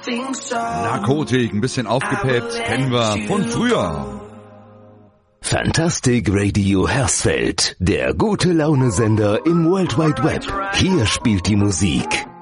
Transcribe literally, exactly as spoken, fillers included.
Narkotik, ein bisschen aufgepeppt, kennen wir von früher. Fantastic Radio Hersfeld, der gute Laune-Sender im World Wide Web. Hier spielt die Musik